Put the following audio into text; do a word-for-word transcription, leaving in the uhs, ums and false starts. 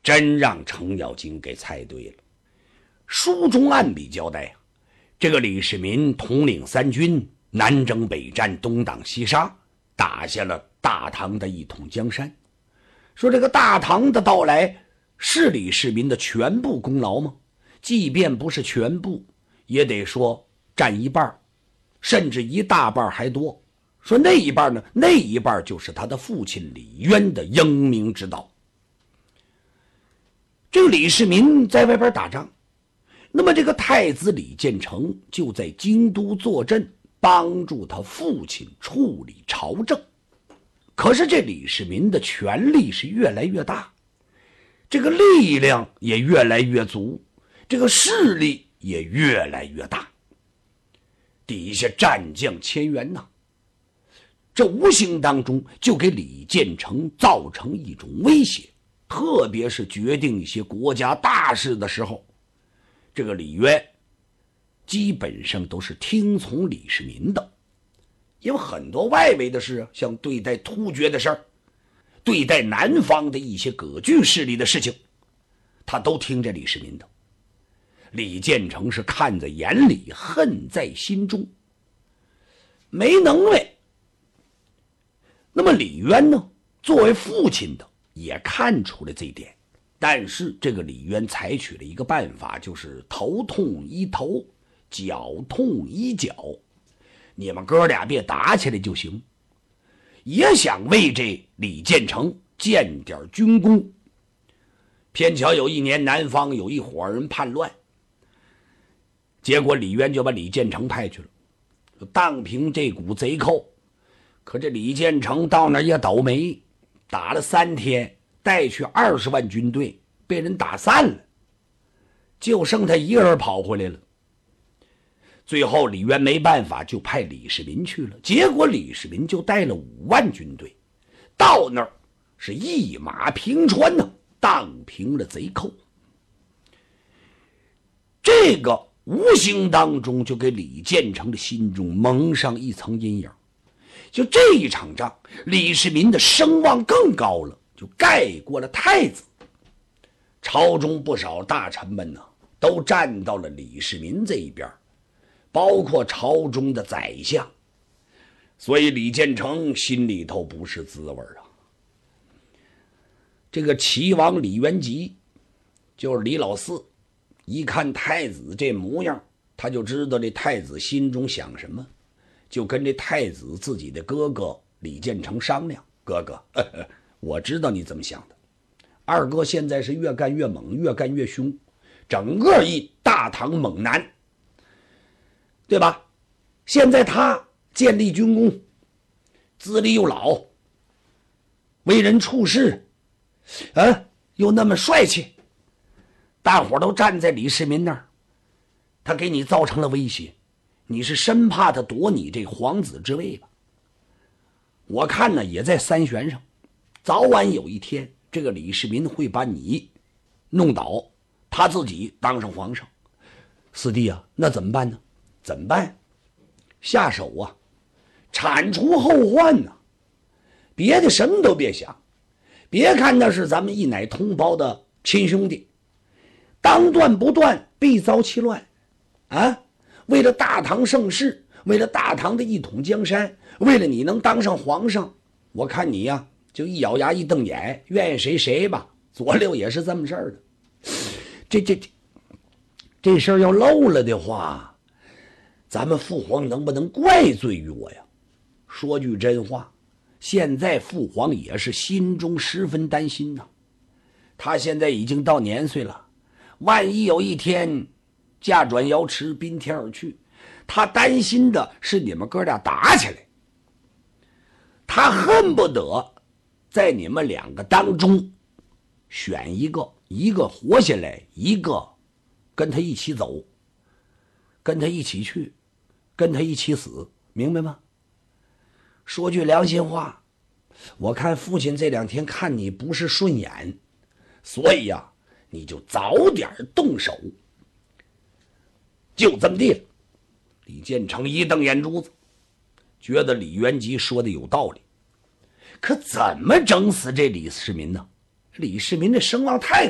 真让程咬金给猜对了。书中暗笔交代啊，这个李世民统领三军，南征北战，东挡西杀，打下了大唐的一统江山。说这个大唐的到来是李世民的全部功劳吗？即便不是全部，也得说占一半，甚至一大半还多。说那一半呢，那一半就是他的父亲李渊的英明之道。这个李世民在外边打仗，那么这个太子李建成就在京都坐镇，帮助他父亲处理朝政。可是这李世民的权力是越来越大，这个力量也越来越足，这个势力也越来越大，底下战将千员呐，这无形当中就给李建成造成一种威胁。特别是决定一些国家大事的时候，这个李渊基本上都是听从李世民的。因为很多外围的事，像对待突厥的事儿，对待南方的一些割据势力的事情，他都听着李世民的。李建成是看在眼里，恨在心中，没能为。那么李渊呢，作为父亲的也看出了这一点，但是这个李渊采取了一个办法，就是头痛医头，脚痛医脚，你们哥俩别打起来就行。也想为这李建成建点军功。偏巧有一年南方有一伙人叛乱，结果李渊就把李建成派去了，荡平这股贼寇。可这李建成到那也倒霉，打了三天，带去二十万军队，被人打散了，就剩他一个人跑回来了。最后李渊没办法，就派李世民去了。结果李世民就带了五万军队，到那儿是一马平川呢，荡平了贼寇。这个无形当中就给李建成的心中蒙上一层阴影。就这一场仗，李世民的声望更高了，就盖过了太子。朝中不少大臣们呢，都站到了李世民这一边，包括朝中的宰相。所以李建成心里头不是滋味啊。这个齐王李元吉，就是李老四，一看太子这模样，他就知道这太子心中想什么，就跟这太子自己的哥哥李建成商量：哥哥，呵呵，我知道你怎么想的。二哥现在是越干越猛，越干越凶，整个一大唐猛男，对吧？现在他建立军功，资历又老，为人处事啊又那么帅气，大伙都站在李世民那儿，他给你造成了威胁，你是生怕他夺你这皇子之位吧？我看呢也在三悬上，早晚有一天这个李世民会把你弄倒，他自己当上皇上。四弟啊，那怎么办呢？怎么办？下手啊，铲除后患呢、啊，别的什么都别想。别看那是咱们一奶同胞的亲兄弟，当断不断，必遭其乱啊！为了大唐盛世，为了大唐的一统江山，为了你能当上皇上，我看你呀，就一咬牙一瞪眼，愿意谁谁吧。左六也是这么事儿的。这这这这事儿要漏了的话，咱们父皇能不能怪罪于我呀？说句真话，现在父皇也是心中十分担心呐。他现在已经到年岁了，万一有一天驾转瑶池，宾天而去，他担心的是你们哥俩打起来，他恨不得在你们两个当中选一个，一个活下来，一个跟他一起走，跟他一起去，跟他一起死，明白吗？说句良心话，我看父亲这两天看你不是顺眼，所以呀、啊，你就早点动手。就这么地了。李建成一瞪眼珠子，觉得李元吉说的有道理，可怎么整死这李世民呢？李世民的声望太